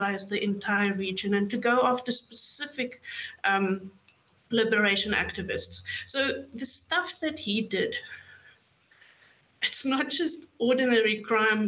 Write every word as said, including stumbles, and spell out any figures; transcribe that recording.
the entire region and to go after specific um, liberation activists. So the stuff that he did, it's not just ordinary crimes